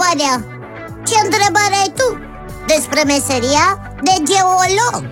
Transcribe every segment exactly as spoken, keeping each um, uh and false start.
Vania, ce întrebare ai tu despre meseria de geolog?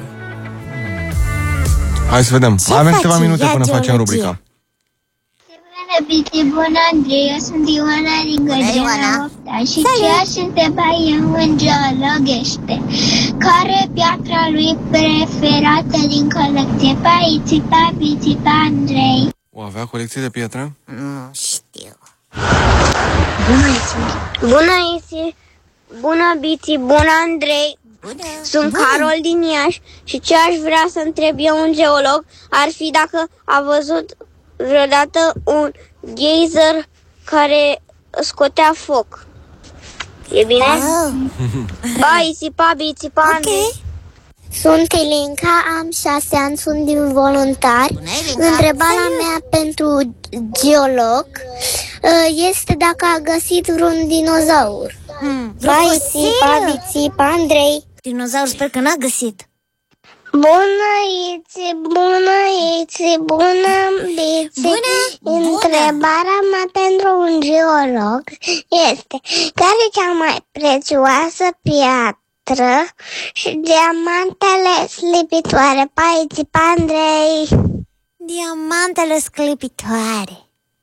Hai să vedem, Ce mai avem faci câteva minute ea, până geologie? facem rubrica. Bună, Bici, bună, Andrei, eu sunt Ioana din Gădena Ofta și ce aș întreba eu în geolog este: care e piatra lui preferată din colecție? Pai, țipa, bițipa, Andrei. O avea colecție de pietre? Nu știu. Bună, Iți! Bună, Iți! Bună, Bici, bună, Andrei! Bună. Sunt Bună. Carol din Iași și ce aș vrea să întreb eu un geolog ar fi dacă a văzut vreodată un geyser care scotea foc. E bine? Ah. Bai, țipa, bi, țipa, Ok. Andrei. Sunt Elenca, am șase ani, sunt din voluntari. Bună, Elenca. Întrebarea Salut. mea pentru geolog este dacă a găsit vreun dinozaur. Hmm. Bai, țipa, bi, țipa, Andrei. Dinozaur sper că n-a găsit. Bună, Iți, bună, Iți, bună, Bici. Bună, bună. Întrebarea mea pentru un geolog este: care e cea mai prețioasă piatră și diamantele slipitoare? Pai, țipa, Andrei. Diamantele sclipitoare.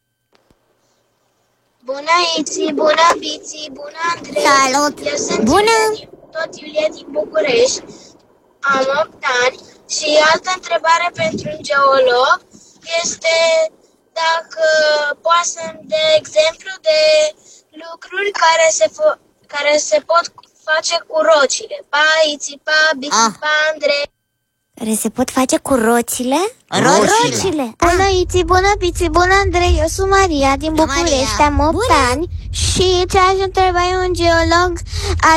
Bună, Iți, bună, Bici, bună, Andrei. Salut. Eu sunt Bună. Iulia, tot Iulia din București. Am opt ani și altă întrebare pentru un geolog este dacă poate să-mi dea exemplu de lucruri care se, fo- care se pot face cu rocile. Pai, țipa, bicipa, Andrei. Care se pot face cu roțile? Rocile. Bună, Iți, bună, Bici, bună, Andrei. Eu sunt Maria din Bună, București, Maria. am opt Bună. ani și ce aș întreba eu un geolog ar